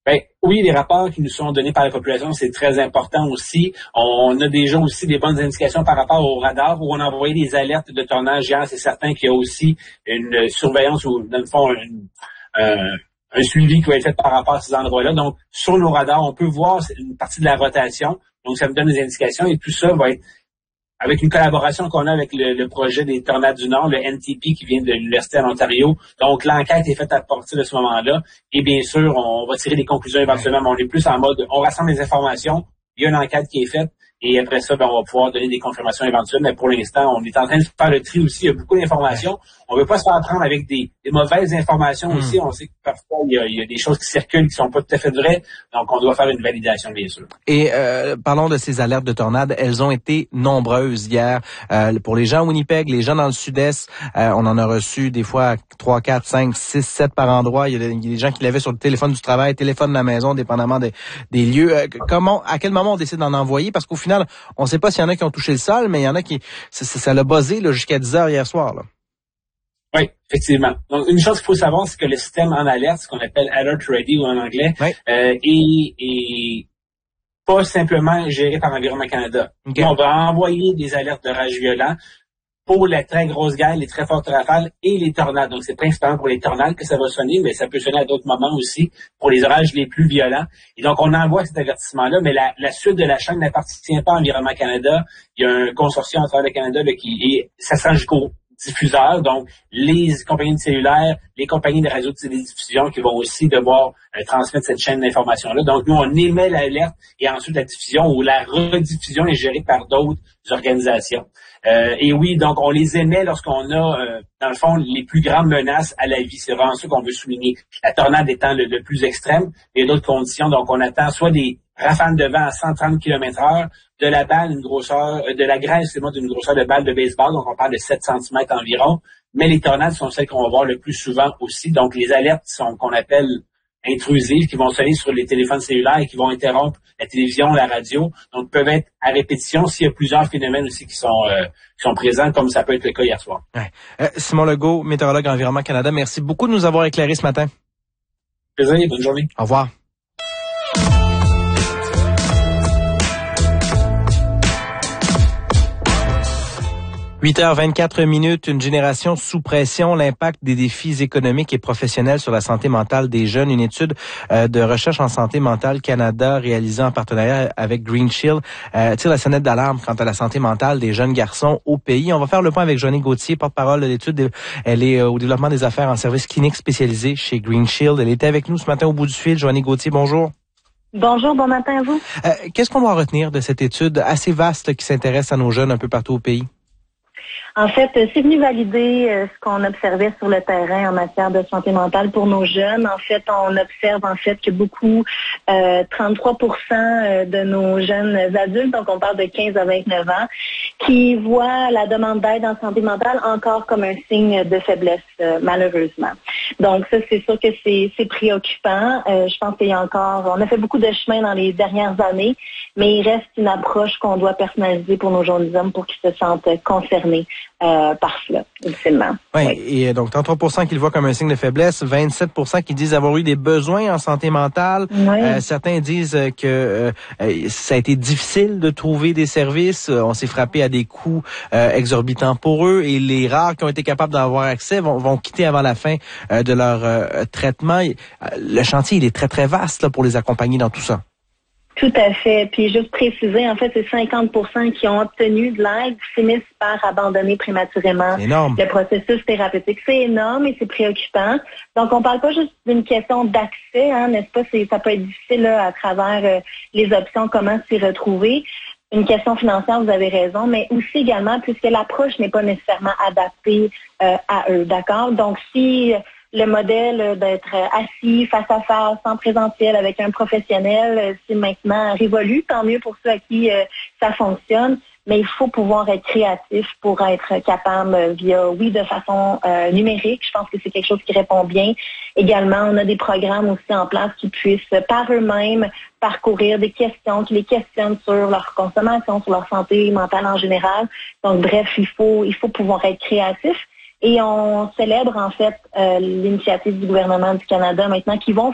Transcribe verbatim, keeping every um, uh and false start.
Ben oui, les rapports qui nous sont donnés par la population, c'est très important aussi. On a déjà aussi des bonnes indications par rapport au radar où on a envoyé des alertes de tonnage hier. C'est certain qu'il y a aussi une surveillance ou, dans le fond, une, euh, un suivi qui va être fait par rapport à ces endroits-là. Donc, sur nos radars, on peut voir une partie de la rotation. Donc, ça nous donne des indications et tout ça va être avec une collaboration qu'on a avec le, le projet des Tornades du Nord, le N T P qui vient de l'Université de l'Ontario. Donc, l'enquête est faite à partir de ce moment-là. Et bien sûr, on va tirer des conclusions éventuellement, mais on est plus en mode, on rassemble les informations, il y a une enquête qui est faite, et après ça, ben, on va pouvoir donner des confirmations éventuelles. Mais pour l'instant, on est en train de faire le tri aussi. Il y a beaucoup d'informations. On ne veut pas se faire prendre avec des, des mauvaises informations mmh. aussi. On sait que parfois, il y, a, il y a des choses qui circulent qui sont pas tout à fait vraies. Donc, on doit faire une validation, bien sûr. Et euh, parlons de ces alertes de tornades. Elles ont été nombreuses hier. Euh, pour les gens à Winnipeg, les gens dans le sud-est, euh, on en a reçu des fois trois, quatre, cinq, six, sept par endroit. Il y a des, il y a des gens qui l'avaient sur le téléphone du travail, téléphone de la maison, dépendamment des, des lieux. Euh, comment, à quel moment on décide d'en envoyer? Parce qu'au final, on ne sait pas s'il y en a qui ont touché le sol, mais il y en a qui... Ça, ça, ça l'a buzzé là, jusqu'à dix heures hier soir. Là. Oui, effectivement. Donc, une chose qu'il faut savoir, c'est que le système en alerte, ce qu'on appelle Alert Ready ou en anglais, oui. euh, est, est pas simplement géré par Environnement Canada. Okay. On va envoyer des alertes d'orage violent pour la très grosse grêle, les très fortes rafales et les tornades. Donc, c'est principalement pour les tornades que ça va sonner, mais ça peut sonner à d'autres moments aussi pour les orages les plus violents. Et donc, on envoie cet avertissement-là, mais la, la suite de la chaîne n'appartient pas à Environnement Canada. Il y a un consortium à travers le Canada là, qui est, ça se rend jusqu'au diffuseurs, donc les compagnies de cellulaire, les compagnies de radio de télédiffusion qui vont aussi devoir euh, transmettre cette chaîne d'information-là. Donc, nous, on émet l'alerte et ensuite la diffusion ou la rediffusion est gérée par d'autres organisations. Euh, et oui, donc, on les émet lorsqu'on a, euh, dans le fond, les plus grandes menaces à la vie. C'est vraiment ça qu'on veut souligner. La tornade étant le, le plus extrême, il y a d'autres conditions. Donc, on attend soit des rafales de vent à cent trente kilomètres heure, de la balle, une grosseur, de la grêle, c'est moi d'une grosseur de balle de baseball, donc on parle de sept centimètres environ. Mais les tornades sont celles qu'on va voir le plus souvent aussi. Donc, les alertes sont qu'on appelle intrusives, qui vont sonner sur les téléphones cellulaires et qui vont interrompre la télévision, la radio. Donc, peuvent être à répétition s'il y a plusieurs phénomènes aussi qui sont euh, qui sont présents, comme ça peut être le cas hier soir. Ouais. Euh, Simon Legault, météorologue Environnement Canada, merci beaucoup de nous avoir éclairé ce matin. Plaisir, bonne journée. Au revoir. huit heures vingt-quatre minutes, une génération sous pression, l'impact des défis économiques et professionnels sur la santé mentale des jeunes. Une étude euh, de recherche en santé mentale Canada réalisée en partenariat avec Green Shield euh, tire la sonnette d'alarme quant à la santé mentale des jeunes garçons au pays. On va faire le point avec Joanie Gauthier, porte-parole de l'étude. Elle est au développement des affaires en services cliniques spécialisés chez Green Shield. Elle était avec nous ce matin au bout du fil. Joanie Gauthier, bonjour. Bonjour, bon matin à vous. Euh, qu'est-ce qu'on doit retenir de cette étude assez vaste qui s'intéresse à nos jeunes un peu partout au pays? En fait, c'est venu valider euh, ce qu'on observait sur le terrain en matière de santé mentale pour nos jeunes. En fait, on observe en fait que beaucoup, euh, trente-trois pour cent de nos jeunes adultes, donc on parle de quinze à vingt-neuf ans, qui voient la demande d'aide en santé mentale encore comme un signe de faiblesse, euh, malheureusement. Donc ça, c'est sûr que c'est, c'est préoccupant. Euh, je pense qu'il y a encore, on a fait beaucoup de chemin dans les dernières années, mais il reste une approche qu'on doit personnaliser pour nos jeunes hommes pour qu'ils se sentent concernés euh, par cela, ultimement. Ouais, oui, et donc trente-trois pour cent qui le voient comme un signe de faiblesse, vingt-sept pour cent qui disent avoir eu des besoins en santé mentale. Oui. Euh, certains disent que euh, ça a été difficile de trouver des services. On s'est frappé à des coûts euh, exorbitants pour eux et les rares qui ont été capables d'avoir accès vont, vont quitter avant la fin euh, de leur euh, traitement. Le chantier, il est très, très vaste là, pour les accompagner dans tout ça. Tout à fait. Puis juste préciser, en fait, c'est cinquante pour cent qui ont obtenu de l'aide finissent par abandonner prématurément le processus thérapeutique. C'est énorme et c'est préoccupant. Donc, on parle pas juste d'une question d'accès, hein, n'est-ce pas? C'est, ça peut être difficile là, à travers euh, les options, comment s'y retrouver. Une question financière, vous avez raison, mais aussi également, puisque l'approche n'est pas nécessairement adaptée euh, à eux, d'accord? Donc, si le modèle d'être assis face à face, en présentiel avec un professionnel, c'est maintenant révolu. Tant mieux pour ceux à qui euh, ça fonctionne. Mais il faut pouvoir être créatif pour être capable via, oui, de façon euh, numérique. Je pense que c'est quelque chose qui répond bien. Également, on a des programmes aussi en place qui puissent par eux-mêmes parcourir des questions, qui les questionnent sur leur consommation, sur leur santé mentale en général. Donc, bref, il faut, il faut pouvoir être créatif. Et on célèbre en fait euh, l'initiative du gouvernement du Canada maintenant qui vont